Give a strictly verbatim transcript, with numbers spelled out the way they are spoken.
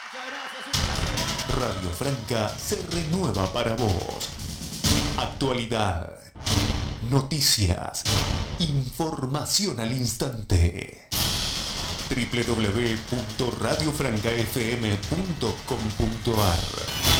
Radio Franca se renueva para vos. Actualidad, noticias, información al instante. doble u doble u doble u punto radio franca f m punto com punto a r